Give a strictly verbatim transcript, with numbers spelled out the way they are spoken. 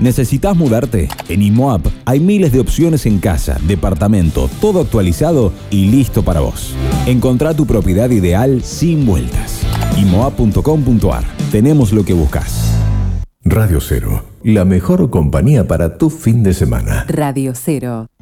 ¿Necesitas mudarte? En IMOAP hay miles de opciones en casa, departamento, todo actualizado y listo para vos. Encontrá tu propiedad ideal sin vueltas. imoap punto com punto ar. Tenemos lo que buscas. Radio Cero, la mejor compañía para tu fin de semana. Radio Cero.